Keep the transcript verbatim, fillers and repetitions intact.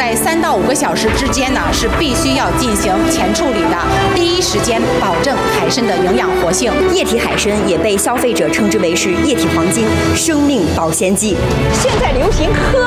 在三到五个小时之间呢，是必须要进行前处理的，第一时间保证海参的营养活性。 液体海参也被消费者称之为是液体黄金、生命保鲜剂。 现在流行喝